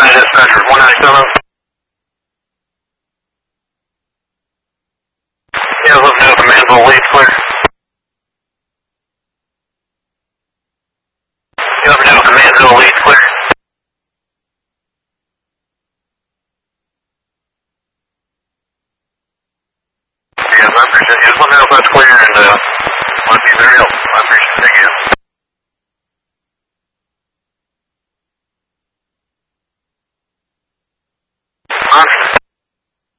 dispatcher, 197. Yeah, let me know if the Mansville lead's clear. Yeah, let me know if the Mansville lead's clear. Yeah, I appreciate it. Just let me know if that's clear.